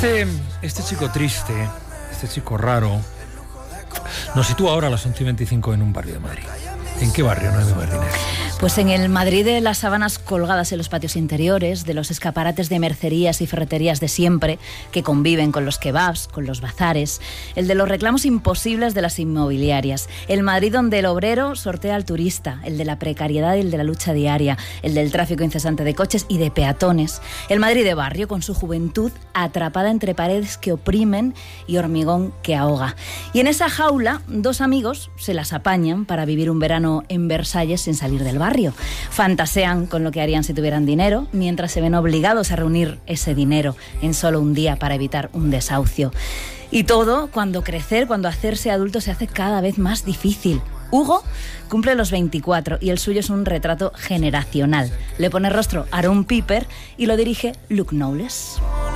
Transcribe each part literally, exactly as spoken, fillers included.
Este, este chico triste, este chico raro, nos sitúa ahora a las once y veinticinco en un barrio de Madrid. ¿En qué barrio, Noemí Martínez? Pues en el Madrid de las sábanas colgadas en los patios interiores, de los escaparates de mercerías y ferreterías de siempre, que conviven con los kebabs, con los bazares, el de los reclamos imposibles de las inmobiliarias, el Madrid donde el obrero sortea al turista, el de la precariedad y el de la lucha diaria, el del tráfico incesante de coches y de peatones, el Madrid de barrio con su juventud atrapada entre paredes que oprimen y hormigón que ahoga. Y en esa jaula, dos amigos se las apañan para vivir un verano en Versalles sin salir del barrio. Fantasean con lo que harían si tuvieran dinero, mientras se ven obligados a reunir ese dinero en solo un día para evitar un desahucio. Y todo cuando crecer, cuando hacerse adulto se hace cada vez más difícil. Hugo cumple los veinticuatro y el suyo es un retrato generacional. Le pone rostro Aaron Piper y lo dirige Luke Knowles.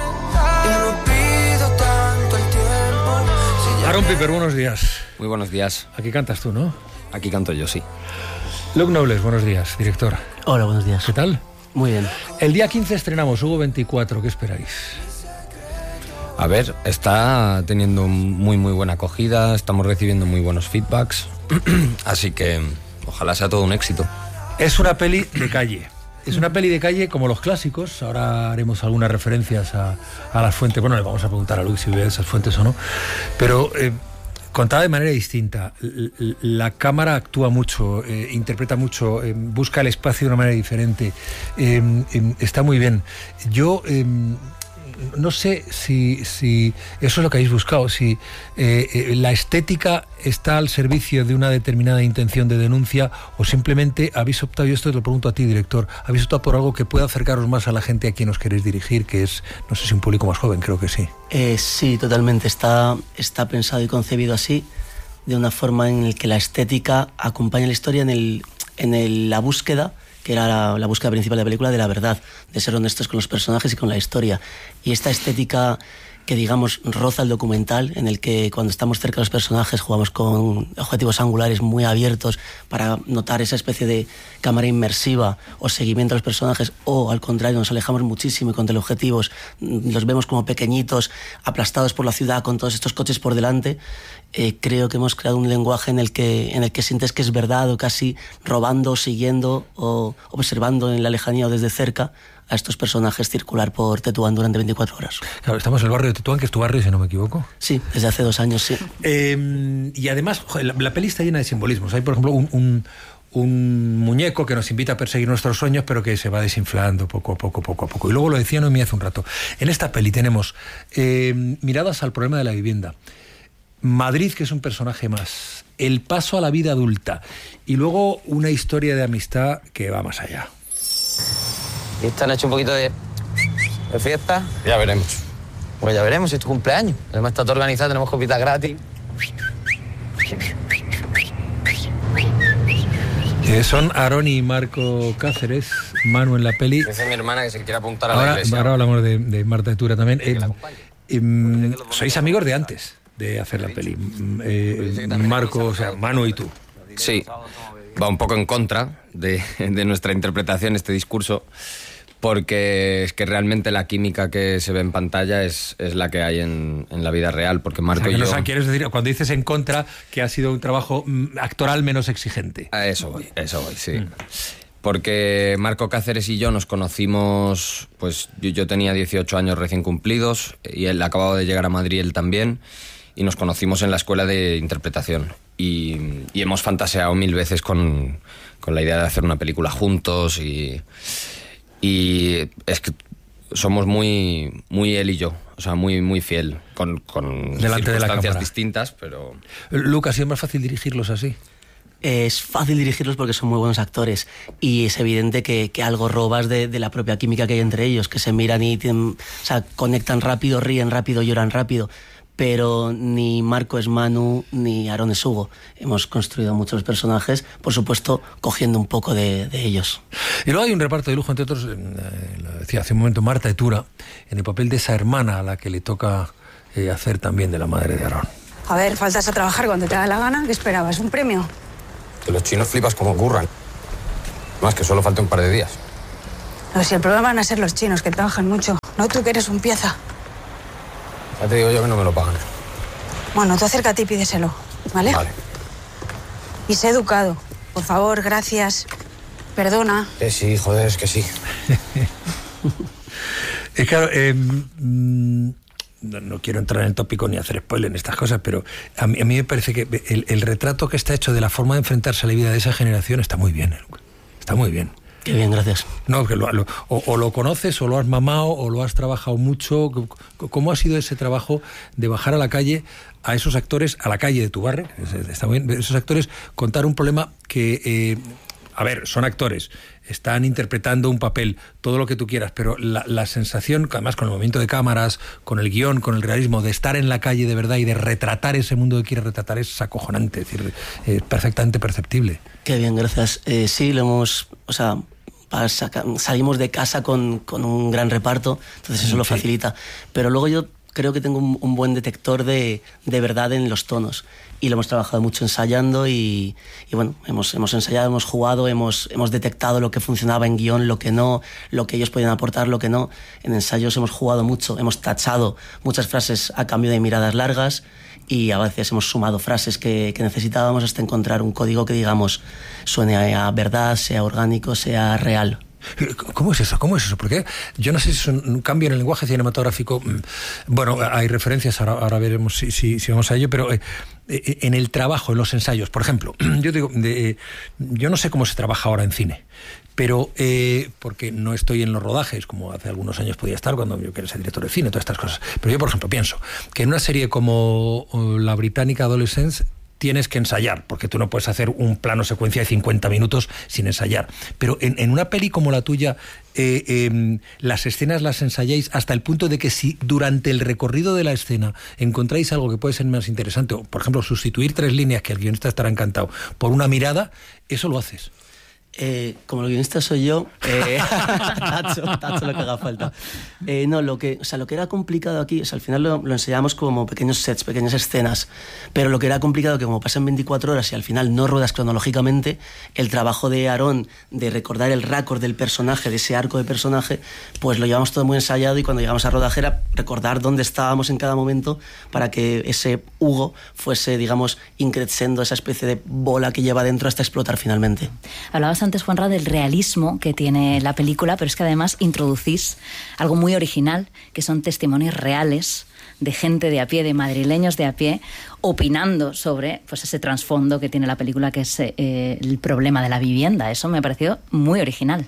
Aaron Piper, buenos días. Muy buenos días. Aquí cantas tú, ¿no? Aquí canto yo, sí. Luke Knowles, buenos días, director. Hola, buenos días. ¿Qué tal? Muy bien. El día quince estrenamos Hugo veinticuatro, ¿qué esperáis? A ver, está teniendo muy muy buena acogida, estamos recibiendo muy buenos feedbacks, así que ojalá sea todo un éxito. Es una peli de calle. Es una peli de calle como los clásicos. Ahora haremos algunas referencias a, a las fuentes. Bueno, le vamos a preguntar a Luke si ve esas fuentes o no. Pero eh, contada de manera distinta. La cámara actúa mucho, eh, interpreta mucho, eh, busca el espacio de una manera diferente. Eh, eh, está muy bien. Yo... Eh, No sé si, si eso es lo que habéis buscado, si eh, eh, la estética está al servicio de una determinada intención de denuncia o simplemente habéis optado, y esto te lo pregunto a ti, director, habéis optado por algo que pueda acercaros más a la gente a quien os queréis dirigir, que es, no sé si un público más joven, creo que sí. Eh, sí, totalmente. Está, está pensado y concebido así, de una forma en la que la estética acompaña la historia en, el, en el, la búsqueda, que era la, la búsqueda principal de la película, de la verdad, de ser honestos con los personajes y con la historia. Y esta estética que, digamos, roza el documental, en el que cuando estamos cerca de los personajes jugamos con objetivos angulares muy abiertos para notar esa especie de cámara inmersiva o seguimiento a los personajes, o al contrario, nos alejamos muchísimo y con teleobjetivos los vemos como pequeñitos, aplastados por la ciudad con todos estos coches por delante. Eh, creo que hemos creado un lenguaje en el que, en el que sientes que es verdad, o casi robando, siguiendo o observando en la lejanía o desde cerca a estos personajes circular por Tetuán durante veinticuatro horas. Claro, estamos en el barrio de Tetuán, que es tu barrio, si no me equivoco. Sí, desde hace dos años, sí. Eh, y además, joder, la, la peli está llena de simbolismos. Hay, por ejemplo, un, un, un muñeco que nos invita a perseguir nuestros sueños, pero que se va desinflando poco a poco, poco a poco. Y luego lo decía Noemí hace un rato. En esta peli tenemos eh, miradas al problema de la vivienda, Madrid, que es un personaje más, el paso a la vida adulta y luego una historia de amistad que va más allá. ¿Y esta noche un poquito de, de fiesta? Ya veremos. Pues ya veremos, si es tu cumpleaños. Además está todo organizado, tenemos copitas gratis. Eh, son Aaron y Marco Cáceres, Manu en la peli. Dice mi hermana que se quiere apuntar a ahora, la iglesia. Ahora hablamos de, de Marta de Tura también. Eh, eh, Mm, sois amigos de antes de hacer la peli. Eh, Marco, o sea, Manu y tú. Sí, va un poco en contra de, de nuestra interpretación este discurso, porque es que realmente la química que se ve en pantalla es, es la que hay en, en la vida real, porque Marco o sea, que y no, yo... o sea, quieres decir, cuando dices en contra, que ha sido un trabajo mm, actoral menos exigente. A eso voy, a eso voy, sí. Mm. Porque Marco Cáceres y yo nos conocimos, pues yo, yo tenía dieciocho años recién cumplidos y él acababa de llegar a Madrid, él también, y nos conocimos en la escuela de interpretación. Y, y hemos fantaseado mil veces con, con la idea de hacer una película juntos y, y es que somos muy, muy él y yo, o sea, muy, muy fiel, con, con delante de la cámara, distintas, pero... Lucas, ¿ha sido más fácil dirigirlos así? Es fácil dirigirlos porque son muy buenos actores y es evidente que, que algo robas de, de la propia química que hay entre ellos, que se miran y tienen, o sea, conectan rápido, ríen rápido, lloran rápido. Pero ni Marco es Manu, ni Aaron es Hugo. Hemos construido muchos personajes, por supuesto, cogiendo un poco de, de ellos. Y luego hay un reparto de lujo, entre otros, eh, lo decía hace un momento Marta de Tura, en el papel de esa hermana a la que le toca eh, hacer también de la madre de Aaron. A ver, faltas a trabajar cuando te da la gana. ¿Qué esperabas? ¿Un premio? Que los chinos flipas como curran. Más que solo falta un par de días. No, si el problema van a ser los chinos, que trabajan mucho. No tú, que eres un pieza. Ya te digo yo que no me lo pagan. Bueno, tú acércate y pídeselo, ¿vale? Vale. Y sé educado. Por favor, gracias. Perdona. Que sí, joder, es que sí. Es claro, eh, mm, no, no quiero entrar en el tópico ni hacer spoiler en estas cosas, pero a mí, a mí me parece que el, el retrato que está hecho de la forma de enfrentarse a la vida de esa generación está muy bien, Luke. Está muy bien. Qué bien, gracias. No, que lo, lo, o, o lo conoces, o lo has mamado, o lo has trabajado mucho. ¿Cómo ha sido ese trabajo de bajar a la calle a esos actores, a la calle de tu barrio? Está muy bien, esos actores contar un problema que... Eh, a ver, son actores, están interpretando un papel, todo lo que tú quieras, pero la, la sensación, además con el movimiento de cámaras, con el guión, con el realismo, de estar en la calle de verdad y de retratar ese mundo que quiere retratar es acojonante, es decir, es perfectamente perceptible. Qué bien, gracias. Eh, sí, lo hemos... O sea, para sacar, salimos de casa con, con un gran reparto, entonces eso sí. Lo facilita. Pero luego yo creo que tengo un, un buen detector de, de verdad en los tonos. Y lo hemos trabajado mucho ensayando y, y bueno, hemos, hemos ensayado, hemos jugado, hemos, hemos detectado lo que funcionaba en guión, lo que no, lo que ellos podían aportar, lo que no. En ensayos hemos jugado mucho, hemos tachado muchas frases a cambio de miradas largas y a veces hemos sumado frases que, que necesitábamos hasta encontrar un código que, digamos, suene a verdad, sea orgánico, sea real. ¿Cómo es eso? ¿Cómo es eso? Porque yo no sé si es un cambio en el lenguaje cinematográfico. Bueno, hay referencias, ahora, ahora veremos si, si, si vamos a ello, pero eh, en el trabajo, en los ensayos, por ejemplo, yo digo, de, yo no sé cómo se trabaja ahora en cine, pero eh, porque no estoy en los rodajes, como hace algunos años podía estar cuando yo quería ser director de cine, todas estas cosas. Pero yo, por ejemplo, pienso que en una serie como la británica Adolescence, tienes que ensayar, porque tú no puedes hacer un plano secuencia de cincuenta minutos sin ensayar. Pero en, en una peli como la tuya, eh, eh, las escenas las ensayáis hasta el punto de que si durante el recorrido de la escena encontráis algo que puede ser más interesante, o por ejemplo sustituir tres líneas, que el guionista estará encantado, por una mirada, eso lo haces. Eh, como el guionista soy yo, eh, tacho, tacho lo que haga falta. Eh, no, lo que, o sea, lo que era complicado aquí, o sea, al final lo, lo enseñamos como pequeños sets, pequeñas escenas, pero lo que era complicado, que como pasan veinticuatro horas y al final no ruedas cronológicamente, el trabajo de Aarón de recordar el récord del personaje, de ese arco de personaje, pues lo llevamos todo muy ensayado y cuando llegamos a rodaje era recordar dónde estábamos en cada momento para que ese Hugo fuese, digamos, increciendo esa especie de bola que lleva dentro hasta explotar finalmente. Hablabas antes, Juanra, del realismo que tiene la película, pero es que además introducís algo muy original, que son testimonios reales de gente de a pie, de madrileños de a pie, opinando sobre pues, ese trasfondo que tiene la película, que es eh, el problema de la vivienda. Eso me pareció muy original.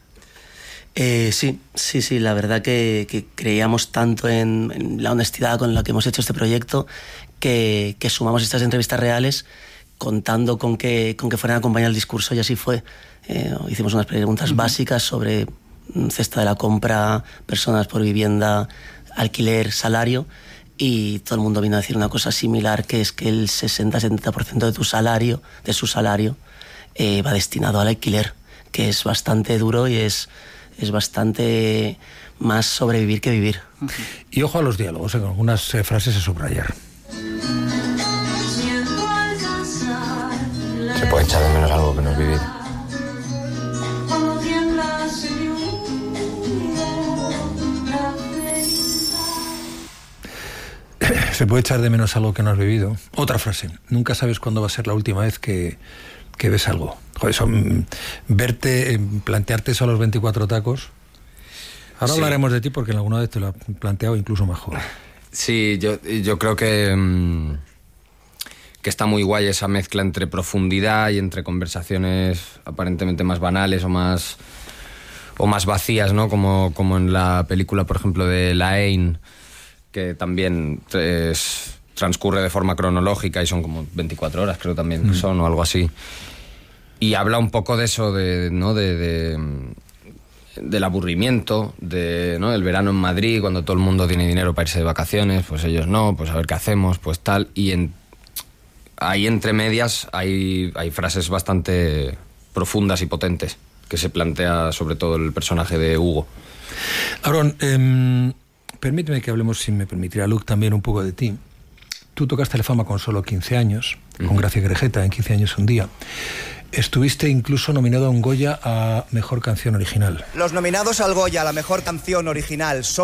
Eh, sí, sí, sí, la verdad que, que creíamos tanto en, en la honestidad con la que hemos hecho este proyecto que, que sumamos estas entrevistas reales contando con que, con que fueran a acompañar el discurso, y así fue. Eh, hicimos unas preguntas uh-huh. básicas sobre cesta de la compra, personas por vivienda, alquiler, salario, y todo el mundo vino a decir una cosa similar, que es que el sesenta a setenta por ciento de tu salario, de su salario, eh, va destinado al alquiler, que es bastante duro y es, es bastante más sobrevivir que vivir. Uh-huh. Y ojo a los diálogos, en algunas eh, frases a subrayar. Se puede echar de menos algo que no es vivir. Se puede echar de menos algo que no has vivido. Otra frase. Nunca sabes cuándo va a ser la última vez que, que ves algo. Joder, eso, verte, plantearte eso a los veinticuatro tacos. Ahora sí. Hablaremos de ti porque en alguna vez te lo he planteado incluso más joven. Sí, yo, yo creo que... Mmm... que está muy guay esa mezcla entre profundidad y entre conversaciones aparentemente más banales o más o más vacías, ¿no? Como, como en la película, por ejemplo, de La Haine, que también es, transcurre de forma cronológica y son como veinticuatro horas, creo también que son, o algo así. Y habla un poco de eso, de, ¿no? de, de, del aburrimiento, de, ¿no? del verano en Madrid, cuando todo el mundo tiene dinero para irse de vacaciones, pues ellos no, pues a ver qué hacemos, pues tal, y en ahí entre medias hay, hay frases bastante profundas y potentes que se plantea sobre todo el personaje de Hugo. Aarón, eh, permíteme que hablemos, si me permitirá Luke, también un poco de ti. Tú tocaste la fama con solo quince años, uh-huh. con Gracia Grejeta, en quince años un día. Estuviste incluso nominado a un Goya a Mejor Canción Original. Los nominados al Goya a la Mejor Canción Original son